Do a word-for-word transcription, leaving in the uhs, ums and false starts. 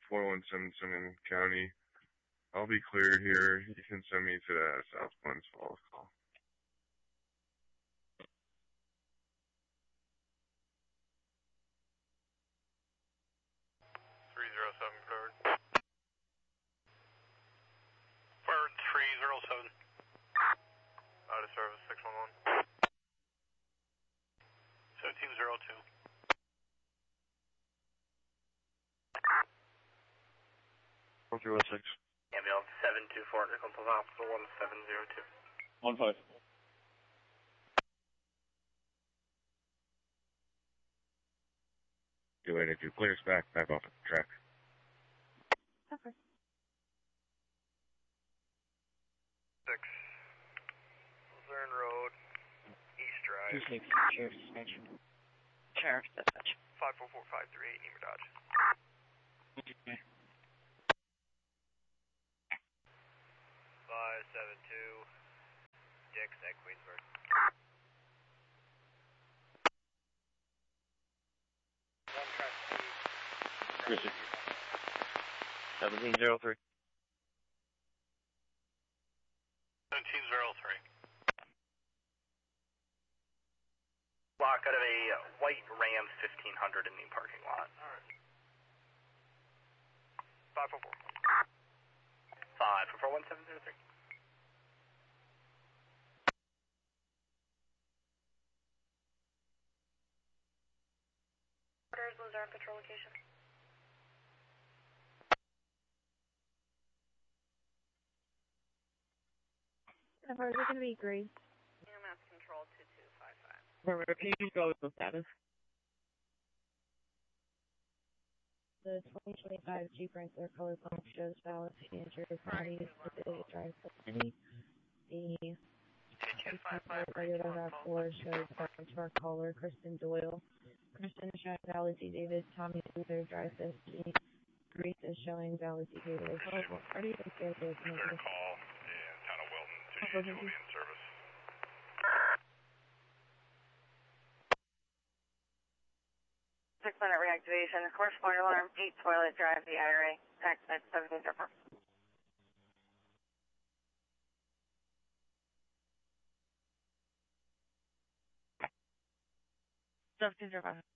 four one seven Simmons County. I'll be cleared here. You can send me to that South Glens Falls call. three zero seven, cleared. Bird three zero seven. Out of service, six one one. seventeen zero two. four zero six. Ambulance seven two four, Nicholson Hospital one seven zero two. one five. Do it. If you clear us back, back off the track. Okay. six. Luzerne Road, East Drive. two six, Sheriff's Dispatch. Sheriff's Dispatch. five four four five three eight, Nemo Dodge. Okay. five seven two, Dix at Queensburg. One track Chrissy. seventeen zero three. seventeen zero three. Block out of a white Ram fifteen hundred in the parking lot. Alright. five four four. five four four one seven zero three. Where's Luzerne Patrol location? How far is it going to be, Grade? E M S Control two two five five. Remember, can you just go with the status? The twenty twenty-five Jeep Wrangler color pump shows ballast injured body is ability to drive any. The two two five five. regular route four shows down to our caller, Kristen Doyle. Kristen is showing valid C. David. Tommy Luther drive this. Grease is showing valid C. David. Oh, are you going to say this? Clear to call in town of Wilton. two two will be in service. Six minute reactivation. Course fire alarm, eight toilet drive, the I R A. Exit seventeen zero four. seventeen zero five.